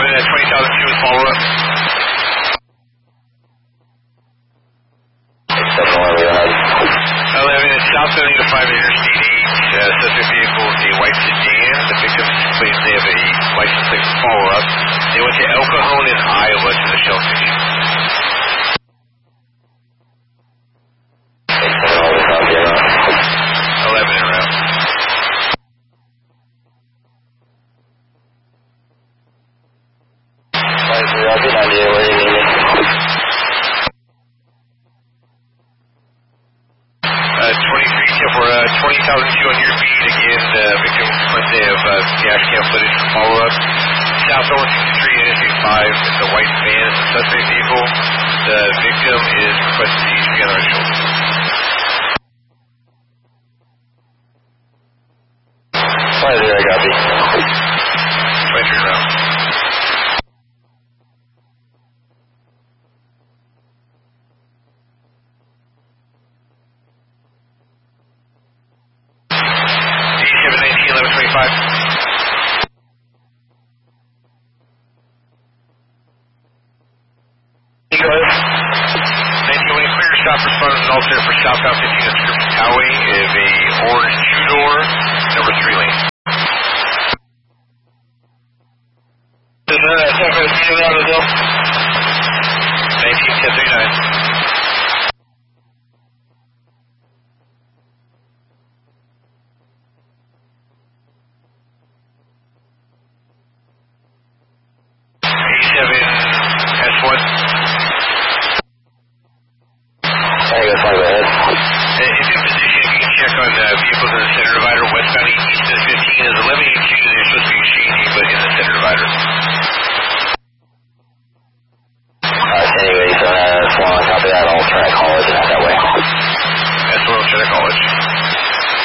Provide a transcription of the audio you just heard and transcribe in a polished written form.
20,002 with follow-up. 11, it's south 70 to 5 Interstate 8. Suspect vehicle is a white sedan. The victim claims they have a license plate for follow-up. They went to El Cajon in Iowa to the Shell station. 11 en route. Roger, 98, where do you need me? 23, for 20,002 on your beat. Again, the victim claims they have dash cam footage for follow-up. South Orange Street, Interstate 5, it's a white van, it's a suspect vehicle. The victim is requested to use on our shoulder. 20, I copy. 23 round. D719, 1125. Go ahead. 19, when you clear stop responders and alternate for southbound 15 on Scripps Highway is a orange two-door, number 3 lane. Is that a separate meeting out of the hill? 19, 1039.